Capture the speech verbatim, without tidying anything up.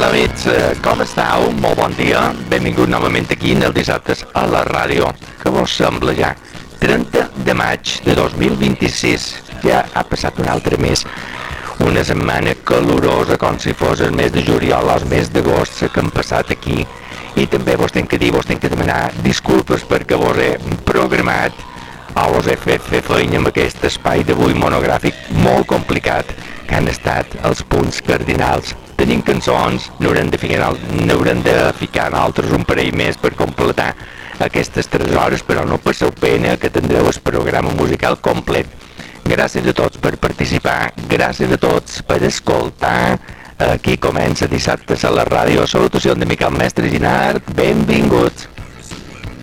Hola amics, com estàu? Molt bon dia. Benvingut novament aquí en el Dissabtes a la ràdio. Què vos sembla ja? trenta de maig de dos mil vint-i-sis. Ja ha passat un altre mes. Una setmana calorosa com si fos el mes de juliol o el mes d'agost que han passat aquí. I també vos tenc que dir, vos tenc que demanar disculpes perquè vos he programat o vos he fet fer feina amb aquest espai d'avui monogràfic molt complicat que han estat els punts cardinals. Tenim cançons, n'haurem de ficar, n'haurem de ficar altres un parell més per completar aquestes tres hores, però no passeu pena que tindreu el programa musical complet. Gràcies a tots per participar, gràcies a tots per escoltar. Aquí comença Dissabtes a la ràdio. Salutacions de Miquel Mestre Ginart, benvinguts.